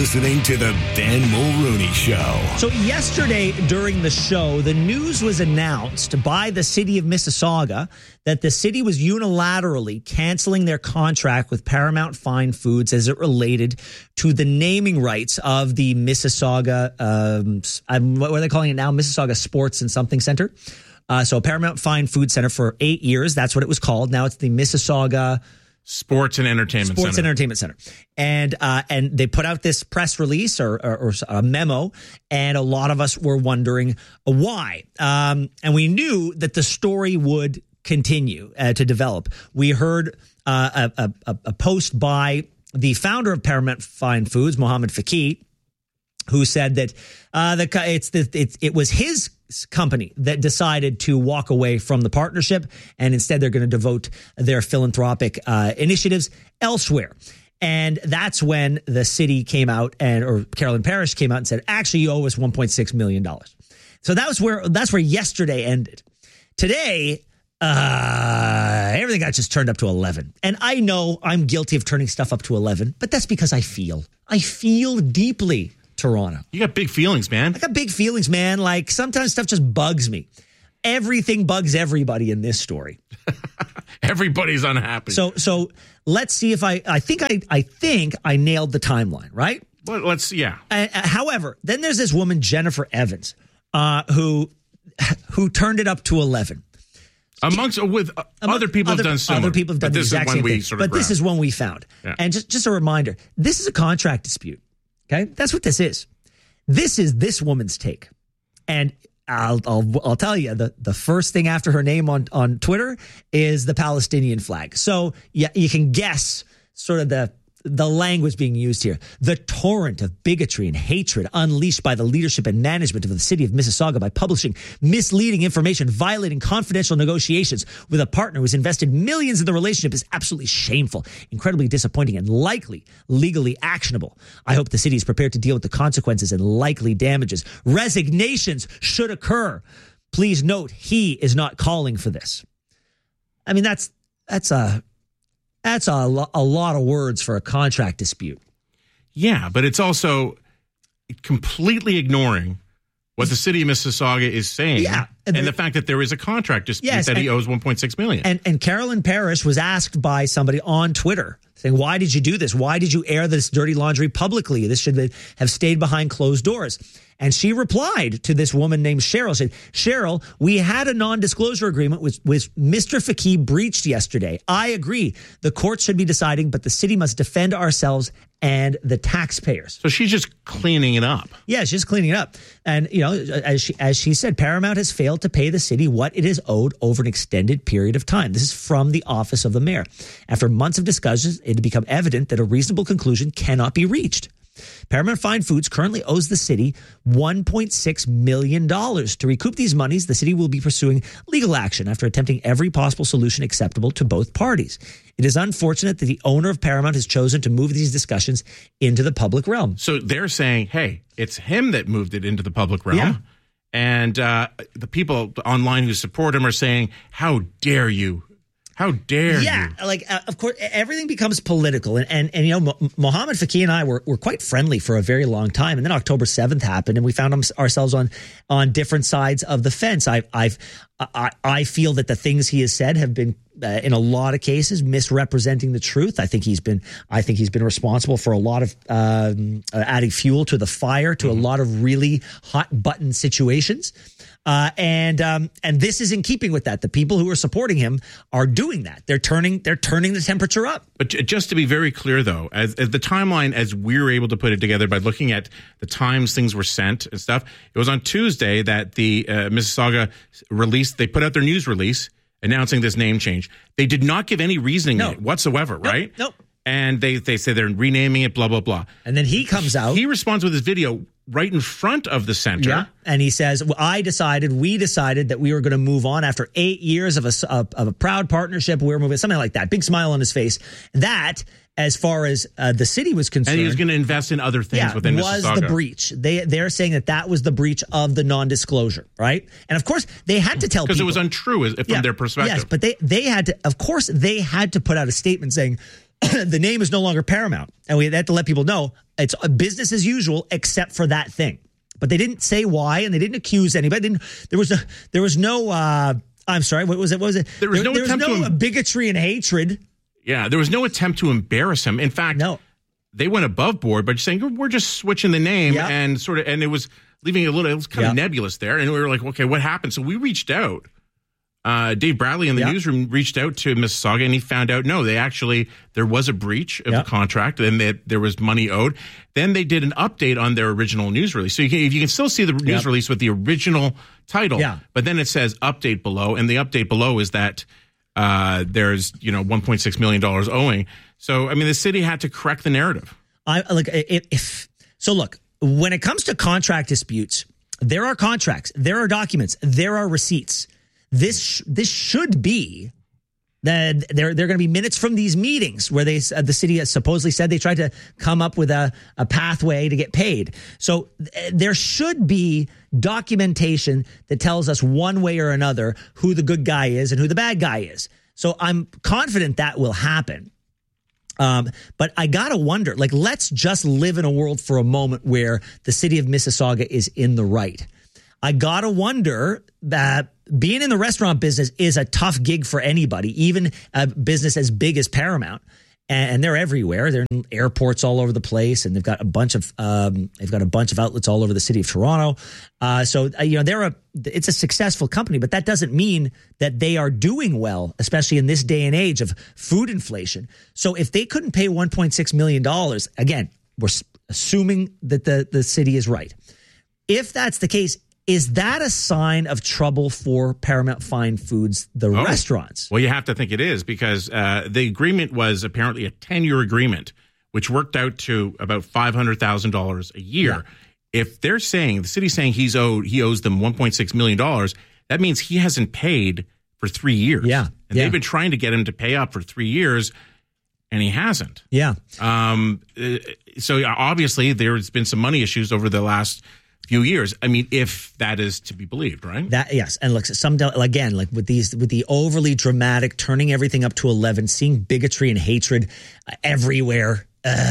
listening to the Ben Mulrooney Show. So yesterday during the show, the news was announced by the city of Mississauga that the city was unilaterally canceling their contract with Paramount Fine Foods as it related to the naming rights of the Mississauga, what are they calling it now? Mississauga Sports and Something Center. So Paramount Fine Food Center for 8 years. That's what it was called. Now it's the Mississauga Sports and Entertainment Center. And they put out this press release or a memo, and a lot of us were wondering why. And we knew that the story would continue to develop. We heard a post by the founder of Paramount Fine Foods, Mohammed Faqih, who said that it was his company that decided to walk away from the partnership, and instead they're going to devote their philanthropic initiatives elsewhere. And that's when the city came out, or Carolyn Parrish came out and said, actually, you owe us $1.6 million. So that's where yesterday ended. Today, everything got just turned up to 11. And I know I'm guilty of turning stuff up to 11, but that's because I feel deeply, Toronto. You got big feelings, man. I got big feelings, man. Like, sometimes stuff just bugs me. Everything bugs everybody in this story. Everybody's unhappy. So let's see if I think I nailed the timeline, right? Well, however, then there's this woman, Jennifer Evans, who turned it up to 11. Other people have done similar. Other people have done the exact same thing. But this is one we found. Yeah. And just a reminder, this is a contract dispute. Okay, that's what this is. This is this woman's take, and I'll tell you the first thing after her name on Twitter is the Palestinian flag. So yeah, you can guess sort of the language being used here. The torrent of bigotry and hatred unleashed by the leadership and management of the city of Mississauga by publishing misleading information, violating confidential negotiations with a partner who's invested millions in the relationship is absolutely shameful, incredibly disappointing, and likely legally actionable. I hope the city is prepared to deal with the consequences and likely damages. Resignations should occur. Please note, he is not calling for this. I mean, that's a lot of words for a contract dispute. Yeah, but it's also completely ignoring what the city of Mississauga is saying, and the fact that there is a contract dispute that he owes $1.6 million. And Carolyn Parrish was asked by somebody on Twitter saying, why did you do this? Why did you air this dirty laundry publicly? This should have stayed behind closed doors. And she replied to this woman named Cheryl, said, Cheryl, we had a non-disclosure agreement with Mr. Faqih breached yesterday. I agree. The courts should be deciding, but the city must defend ourselves and the taxpayers. So she's just cleaning it up. Yeah, she's just cleaning it up. And, you know, as she said, Paramount has failed to pay the city what it is owed over an extended period of time. This is from the office of the mayor. After months of discussions, it had become evident that a reasonable conclusion cannot be reached. Paramount Fine Foods currently owes the city $1.6 million. To recoup these monies, the city will be pursuing legal action after attempting every possible solution acceptable to both parties. It is unfortunate that the owner of Paramount has chosen to move these discussions into the public realm. So they're saying, hey, it's him that moved it into the public realm. Yeah. And the people online who support him are saying, how dare you? How dare you? Yeah, like, of course, everything becomes political. And you know, Mohammed Faqih and I were quite friendly for a very long time. And then October 7th happened, and we found ourselves on different sides of the fence. I feel that the things he has said have been, in a lot of cases, misrepresenting the truth. I think he's been responsible for a lot of adding fuel to the fire to a lot of really hot button situations. And this is in keeping with that. The people who are supporting him are doing that. They're turning the temperature up. But just to be very clear, though, as the timeline, as we were able to put it together by looking at the times things were sent and stuff, it was on Tuesday that the Mississauga released. They put out their news release announcing this name change. They did not give any reasoning whatsoever, right? Nope. And they say they're renaming it, blah, blah, blah. And then he comes out. He responds with his video right in front of the center. Yeah. And he says, we decided that we were going to move on after 8 years of a proud partnership. We were moving, something like that. Big smile on his face. That, as far as the city was concerned. And he was going to invest in other things within Mississauga. Was the breach. They're saying that was the breach of the non-disclosure, right? And of course, they had to tell people. Because it was untrue from their perspective. Yes, but they had to, of course, they had to put out a statement saying, the name is no longer Paramount. And we had to let people know it's business as usual, except for that thing. But they didn't say why, and they didn't accuse anybody. There was no. I'm sorry. What was it? There was no bigotry and hatred. Yeah, there was no attempt to embarrass him. In fact, no. They went above board by saying we're just switching the name and it was leaving it was kind of nebulous there. And we were like, okay, what happened? So we reached out. Dave Bradley in the newsroom reached out to Mississauga, and he found out, no, there was a breach of the contract, and there was money owed. Then they did an update on their original news release. So you can still see the news release with the original title, but then it says update below, and the update below is that there's $1.6 million owing. So, I mean, the city had to correct the narrative. Look, when it comes to contract disputes, there are contracts, there are documents, there are receipts. This should be that there are going to be minutes from these meetings where the city has supposedly said they tried to come up with a pathway to get paid. So there should be documentation that tells us one way or another who the good guy is and who the bad guy is. So I'm confident that will happen. But I gotta wonder, let's just live in a world for a moment where the city of Mississauga is in the right. I gotta wonder that being in the restaurant business is a tough gig for anybody, even a business as big as Paramount. And they're everywhere. They're in airports all over the place, and they've got a bunch of outlets all over the city of Toronto. It's a successful company, but that doesn't mean that they are doing well, especially in this day and age of food inflation. So if they couldn't pay $1.6 million, again, we're assuming that the city is right. If that's the case, is that a sign of trouble for Paramount Fine Foods, the restaurants? Well, you have to think it is, because the agreement was apparently a 10-year agreement, which worked out to about $500,000 a year. Yeah. If they're saying, the city's saying he owes them $1.6 million, that memes he hasn't paid for 3 years. Yeah. And they've been trying to get him to pay up for 3 years, and he hasn't. Yeah. So obviously there's been some money issues over the last few years. I mean, if that is to be believed, right? Yes. And look, with the overly dramatic, turning everything up to 11, seeing bigotry and hatred everywhere.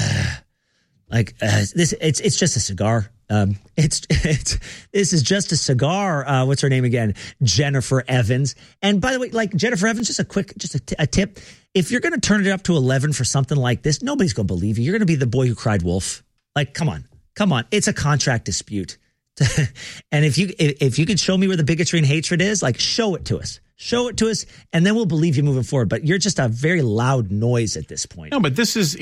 It's just a cigar. This is just a cigar. What's her name again? Jennifer Evans. And by the way, Jennifer Evans, just a tip. If you're going to turn it up to 11 for something like this, nobody's going to believe you. You're going to be the boy who cried wolf. Come on. It's a contract dispute. And if you could show me where the bigotry and hatred is, show it to us, and then we'll believe you moving forward. But you're just a very loud noise at this point. No, but this is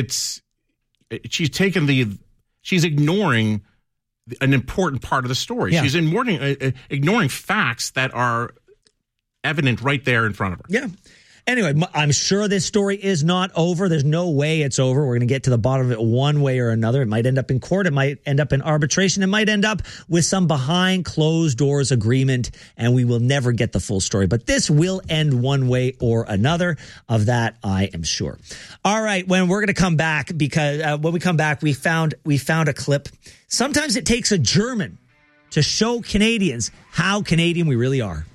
she's ignoring an important part of the story. Yeah. She's ignoring facts that are evident right there in front of her. Yeah. Anyway, I'm sure this story is not over. There's no way it's over. We're going to get to the bottom of it one way or another. It might end up in court. It might end up in arbitration. It might end up with some behind closed doors agreement, and we will never get the full story. But this will end one way or another. Of that, I am sure. All right, when we're going to come back, because when we come back, we found a clip. Sometimes it takes a German to show Canadians how Canadian we really are.